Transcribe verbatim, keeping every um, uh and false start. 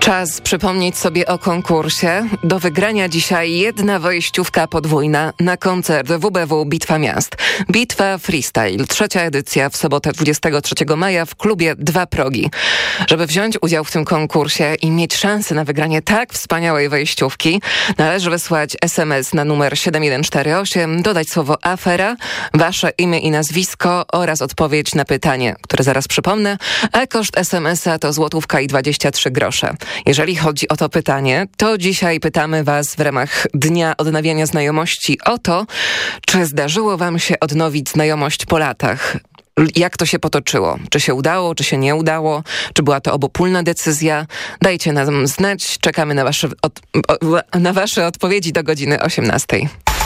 Czas przypomnieć sobie o konkursie. Do wygrania dzisiaj jedna wejściówka podwójna na koncert W B W Bitwa Miast. Bitwa Freestyle, trzecia edycja w sobotę dwudziestego trzeciego maja w klubie Dwa Progi. Żeby wziąć udział w tym konkursie i mieć szansę na wygranie tak wspaniałej wejściówki, należy wysłać es em es na numer siedem jeden cztery osiem, dodać słowo afera, wasze imię i nazwisko oraz odpowiedź na pytanie, które zaraz przypomnę, a koszt es em es a to złotówka i dwadzieścia trzy grosze. Jeżeli chodzi o to pytanie, to dzisiaj pytamy was w ramach Dnia Odnawiania Znajomości o to, czy zdarzyło wam się odnowić znajomość po latach. Jak to się potoczyło? Czy się udało, czy się nie udało? Czy była to obopólna decyzja? Dajcie nam znać. Czekamy na wasze, od, na wasze odpowiedzi do godziny osiemnastej.